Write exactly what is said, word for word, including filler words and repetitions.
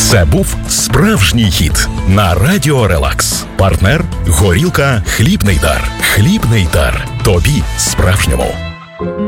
Це був справжній хіт на Радіо Релакс. Партнер – горілка «Хлібний дар». «Хлібний дар». Тобі справжньому.